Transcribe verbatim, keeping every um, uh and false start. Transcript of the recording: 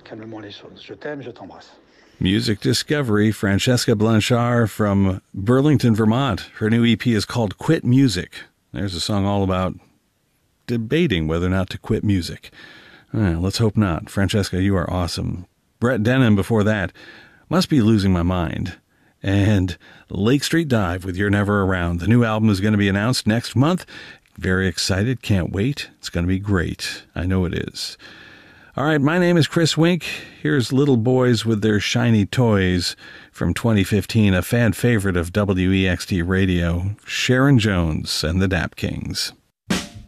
calmement les choses. Je t'aime, je t'embrasse. Music discovery, Francesca Blanchard from Burlington, Vermont. Her new E P is called Quit Music. There's a song all about debating whether or not to quit music. Uh, let's hope not. Francesca, you are awesome. Brett Dennen before that. Must Be Losing My Mind. And Lake Street Dive with You're Never Around. The new album is going to be announced next month. Very excited. Can't wait. It's going to be great. I know it is. All right, my name is Chris Wink. Here's Little Boys with Their Shiny Toys from twenty fifteen, a fan favorite of W E X T Radio, Sharon Jones and the Dap Kings.